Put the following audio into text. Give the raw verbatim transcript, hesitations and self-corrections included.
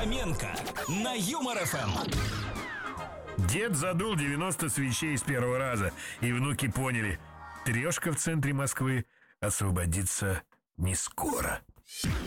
Фоменко на Юмор эф эм. Дед задул девяносто свечей с первого раза, и внуки поняли: трешка в центре Москвы освободится не скоро.